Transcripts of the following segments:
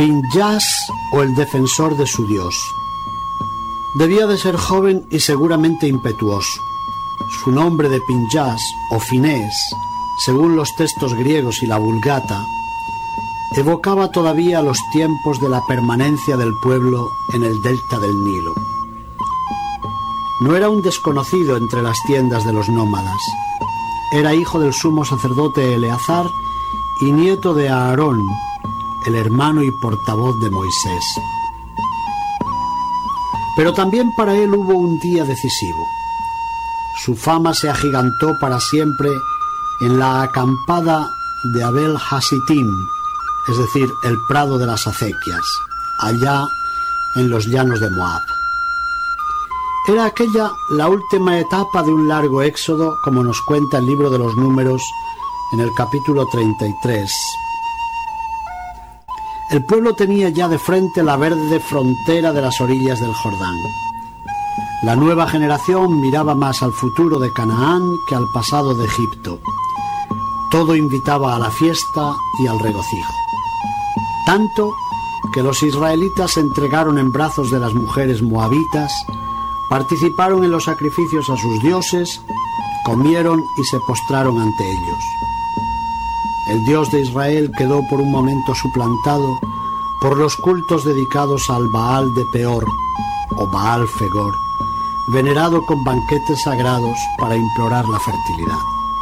Pinjas, o el defensor de su Dios. Debía de ser joven y seguramente impetuoso. Su nombre de Pinjas o Finés, según los textos griegos y la Vulgata, evocaba todavía los tiempos de la permanencia del pueblo en el delta del Nilo. No era un desconocido entre las tiendas de los nómadas. Era hijo del sumo sacerdote Eleazar y nieto de Aarón, el hermano y portavoz de Moisés. Pero también para él hubo un día decisivo. Su fama se agigantó para siempre en la acampada de Abel Hasitim, es decir, el prado de las acequias, allá en los llanos de Moab. Era aquella la última etapa de un largo éxodo, como nos cuenta el libro de los Números en el capítulo 33. El pueblo tenía ya de frente la verde frontera de las orillas del Jordán. La nueva generación miraba más al futuro de Canaán que al pasado de Egipto. Todo invitaba a la fiesta y al regocijo. Tanto que los israelitas se entregaron en brazos de las mujeres moabitas, participaron en los sacrificios a sus dioses, comieron y se postraron ante ellos. El Dios de Israel quedó por un momento suplantado por los cultos dedicados al Baal de Peor o Baal Fegor, venerado con banquetes sagrados para implorar la fertilidad.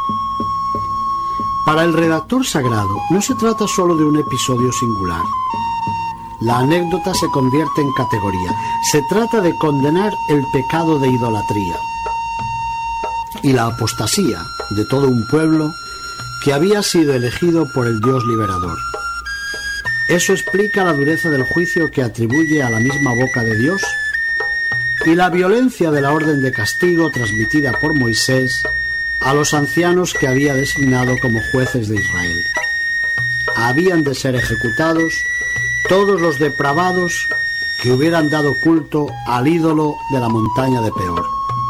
Para el redactor sagrado no se trata solo de un episodio singular. La anécdota se convierte en categoría. Se trata de condenar el pecado de idolatría y la apostasía de todo un pueblo que había sido elegido por el Dios liberador. Eso explica la dureza del juicio que atribuye a la misma boca de Dios y la violencia de la orden de castigo transmitida por Moisés a los ancianos que había designado como jueces de Israel. Habían de ser ejecutados todos los depravados que hubieran dado culto al ídolo de la montaña de Peor.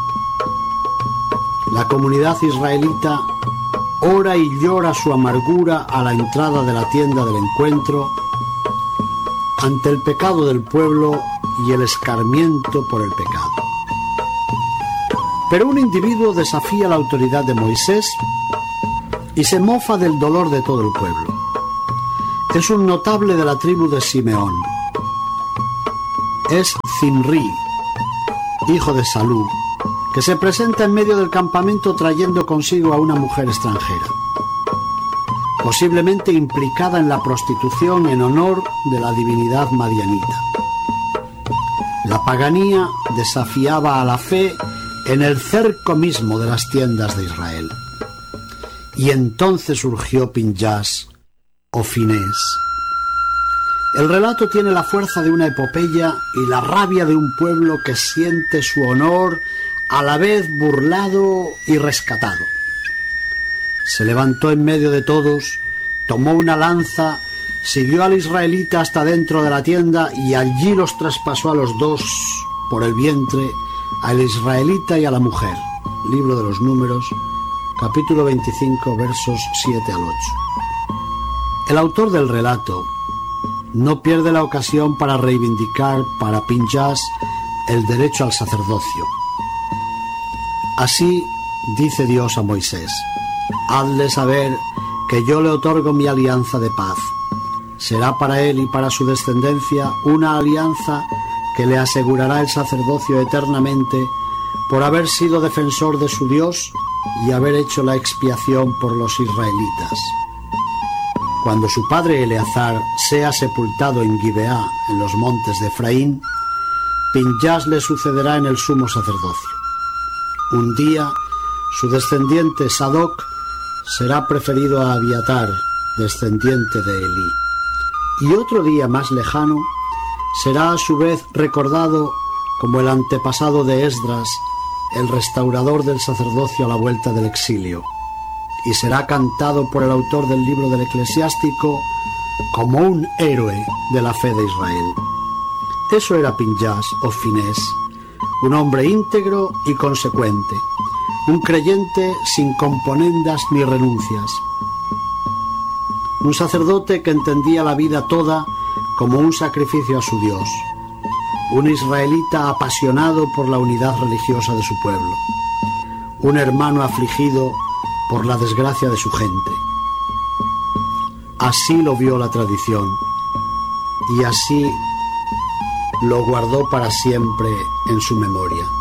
La comunidad israelita ora y llora su amargura a la entrada de la tienda del encuentro ante el pecado del pueblo y el escarmiento por el pecado. Pero un individuo desafía la autoridad de Moisés y se mofa del dolor de todo el pueblo. Es un notable de la tribu de Simeón. Es Zimri, hijo de Salú, que se presenta en medio del campamento trayendo consigo a una mujer extranjera, posiblemente implicada en la prostitución en honor de la divinidad madianita. La paganía desafiaba a la fe en el cerco mismo de las tiendas de Israel. Y entonces surgió Pinjas o Finés. El relato tiene la fuerza de una epopeya y la rabia de un pueblo que siente su honor a la vez burlado y rescatado. Se levantó en medio de todos, tomó una lanza, siguió al israelita hasta dentro de la tienda y allí los traspasó a los dos por el vientre, al israelita y a la mujer. Libro de los Números, capítulo 25, versos 7 al 8. El autor del relato no pierde la ocasión para reivindicar para Pinjas el derecho al sacerdocio. Así dice Dios a Moisés: hazle saber que yo le otorgo mi alianza de paz. Será para él y para su descendencia una alianza que le asegurará el sacerdocio eternamente por haber sido defensor de su Dios y haber hecho la expiación por los israelitas. Cuando su padre Eleazar sea sepultado en Gibeá, en los montes de Efraín, Pinjas le sucederá en el sumo sacerdocio. Un día, su descendiente Sadoc será preferido a Abiatar, descendiente de Elí. Y otro día más lejano, será a su vez recordado como el antepasado de Esdras, el restaurador del sacerdocio a la vuelta del exilio, y será cantado por el autor del libro del Eclesiástico como un héroe de la fe de Israel. Eso era Pinjas o Finés, un hombre íntegro y consecuente, un creyente sin componendas ni renuncias, un sacerdote que entendía la vida toda como un sacrificio a su Dios, un israelita apasionado por la unidad religiosa de su pueblo, un hermano afligido por la desgracia de su gente. Así lo vio la tradición y así lo guardó para siempre en su memoria.